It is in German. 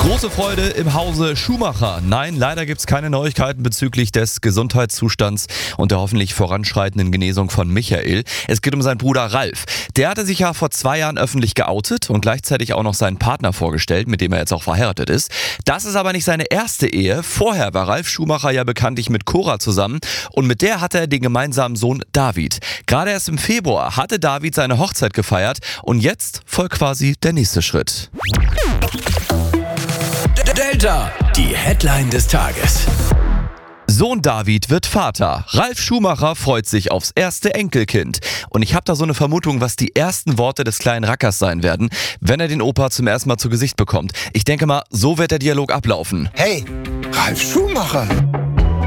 Große Freude im Hause Schumacher. Nein, leider gibt es keine Neuigkeiten bezüglich des Gesundheitszustands und der hoffentlich voranschreitenden Genesung von Michael. Es geht um seinen Bruder Ralf. Der hatte sich ja vor 2 Jahren öffentlich geoutet und gleichzeitig auch noch seinen Partner vorgestellt, mit dem er jetzt auch verheiratet ist. Das ist aber nicht seine erste Ehe. Vorher war Ralf Schumacher ja bekanntlich mit Cora zusammen und mit der hatte er den gemeinsamen Sohn David. Gerade erst im Februar hatte David seine Hochzeit gefeiert und jetzt folgt quasi der nächste Schritt. Delta, die Headline des Tages. Sohn David wird Vater. Ralf Schumacher freut sich aufs erste Enkelkind. Und ich habe da so eine Vermutung, was die ersten Worte des kleinen Rackers sein werden, wenn er den Opa zum ersten Mal zu Gesicht bekommt. Ich denke mal, so wird der Dialog ablaufen. Hey, Ralf Schumacher,